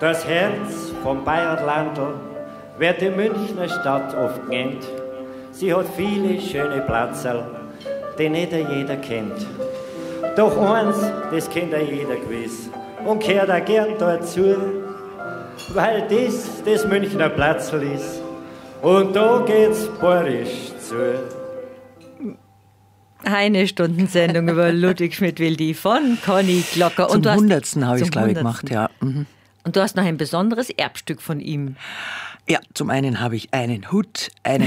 Das Herz vom Bayerlandl wird die Münchner Stadt oft genannt. Sie hat viele schöne Platzerl, die nicht jeder kennt. Doch eins, das kennt jeder gewiss und gehört auch gern dazu, weil das Münchner Platzl ist. Und da geht's bayerisch zu. Eine Stundensendung über Ludwig Schmidt-Wildy von Conny Glocker. Zum 100. habe ich es, glaube ich, gemacht, ja. Mhm. Und du hast noch ein besonderes Erbstück von ihm. Ja, zum einen habe ich einen Hut,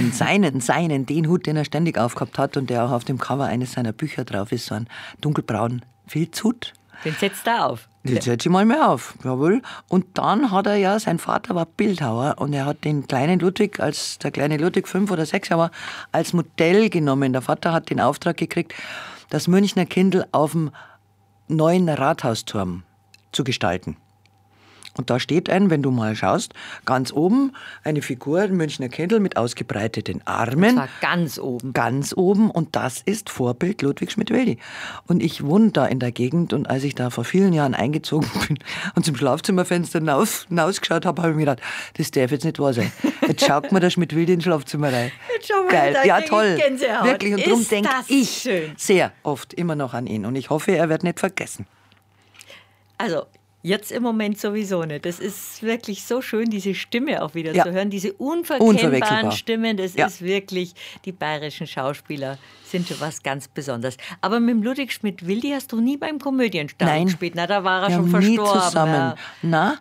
den Hut, den er ständig aufgehabt hat und der auch auf dem Cover eines seiner Bücher drauf ist, so ein dunkelbraunen Filzhut. Den setzt er auf. Den setze ich mal mehr auf, jawohl. Und dann hat er ja, sein Vater war Bildhauer und er hat den kleinen Ludwig, als der kleine Ludwig 5 oder 6 Jahre war, als Modell genommen. Der Vater hat den Auftrag gekriegt, das Münchner Kindl auf dem neuen Rathausturm zu gestalten. Und da steht wenn du mal schaust, ganz oben eine Figur, ein Münchner Kindl mit ausgebreiteten Armen. Und zwar ganz oben. Ganz oben. Und das ist Vorbild Ludwig Schmidt-Wildy. Und ich wohne da in der Gegend. Und als ich da vor vielen Jahren eingezogen bin und zum Schlafzimmerfenster hinausgeschaut habe, habe ich mir gedacht, das darf jetzt nicht wahr sein. Jetzt schaut mir der Schmidt-Wildy ins Schlafzimmer rein. Jetzt schau mal, geil. Ja, toll. Gänsehaut. Wirklich. Und darum denke ich schön. sehr oft immer noch an ihn. Und ich hoffe, er wird nicht vergessen. Also, jetzt im Moment sowieso nicht. Das ist wirklich so schön, diese Stimme auch wieder Ja. zu hören. Diese unverkennbaren Unverwechselbar. Stimmen, das Ja. ist wirklich, die bayerischen Schauspieler sind schon was ganz Besonderes. Aber mit dem Ludwig Schmidt-Wildy hast du nie beim Komödienstadel Nein. gespielt. Na, da war er Wir schon haben nie verstorben. zusammen. Ja.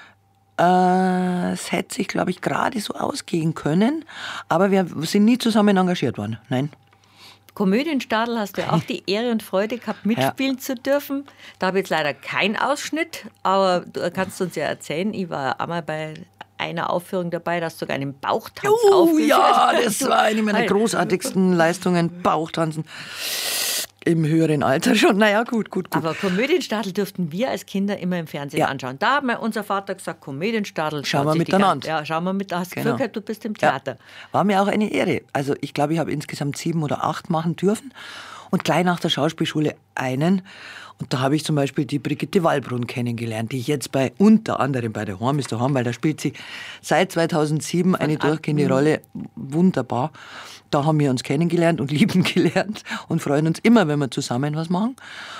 Na, es hätte sich, glaube ich, gerade so ausgehen können. Aber wir sind nie zusammen engagiert worden. Nein. Komödienstadel hast du ja auch die Ehre und Freude gehabt, mitspielen zu dürfen. Da habe ich jetzt leider keinen Ausschnitt, aber du kannst uns ja erzählen, ich war einmal bei einer Aufführung dabei, da hast du sogar einen Bauchtanz aufgeführt. Ja, das war eine meiner großartigsten Leistungen. Bauchtanzen. Im höheren Alter schon. Naja, gut. Aber Komödienstadel durften wir als Kinder immer im Fernsehen Ja. anschauen. Da hat mir unser Vater gesagt, Komödienstadel. Schauen wir schaut sich die miteinander. Ja, schauen wir mit. Da hast du Genau. Glück gehabt, du bist im Theater. Ja, war mir auch eine Ehre. Also ich glaube, ich habe insgesamt 7 oder 8 machen dürfen. Und gleich nach der Schauspielschule einen. Und da habe ich zum Beispiel die Brigitte Wallbrunn kennengelernt, die ich jetzt unter anderem bei der Horm ist daheim, weil da spielt sie seit 2007 eine durchgehende Rolle. Wunderbar. Da haben wir uns kennengelernt und lieben gelernt und freuen uns immer, wenn wir zusammen was machen.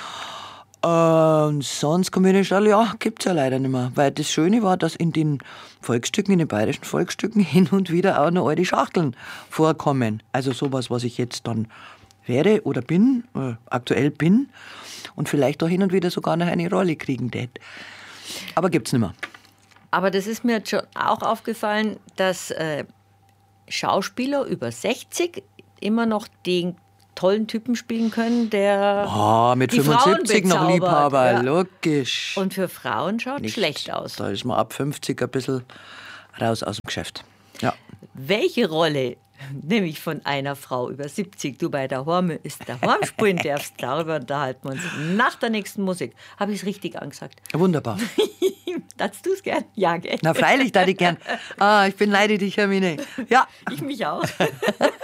Sonst Komödienstadel, ja, gibt's ja leider nicht mehr. Weil das Schöne war, dass in den Volksstücken, in den bayerischen Volksstücken hin und wieder auch noch alte Schachteln vorkommen. Also sowas, was ich jetzt dann wäre oder bin, aktuell bin und vielleicht auch hin und wieder sogar noch eine Rolle kriegen tät. Aber gibt's nicht mehr. Aber das ist mir jetzt schon auch aufgefallen, dass Schauspieler über 60 immer noch den tollen Typen spielen können, der Mit die 75 Frauen noch bezaubert. Liebhaber, Ja. logisch. Und für Frauen schaut Nicht. schlecht aus. Da ist man ab 50 ein bisschen raus aus dem Geschäft. Ja. Welche Rolle, nämlich von einer Frau über 70, du bei der Horm ist der Horm spielen darfst, darüber unterhalten wir uns nach der nächsten Musik. Habe ich es richtig angesagt? Wunderbar. Darfst du es gern? Ja, gell? Na freilich, da ich gern. Ich beneide dich, Hermine. Ja. Ich mich auch.